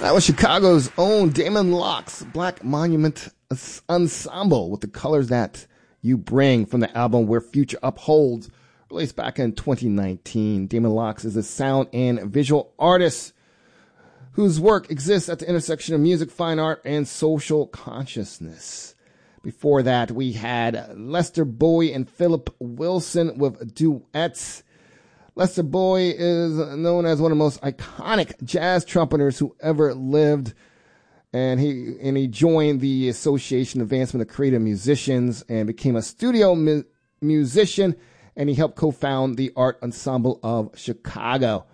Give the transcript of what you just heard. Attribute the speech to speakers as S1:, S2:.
S1: That was Chicago's own Damon Locke's Black Monument Ensemble with The Colors That You Bring from the album Where Future Upholds, released back in 2019. Damon Locke is a sound and visual artist whose work exists at the intersection of music, fine art, and social consciousness. Before that, we had Lester Bowie and Philip Wilson with Duets. Lester Bowie is known as one of the most iconic jazz trumpeters who ever lived, and he joined the Association Advancement of Creative Musicians and became a studio musician, and he helped co-found the Art Ensemble of Chicago.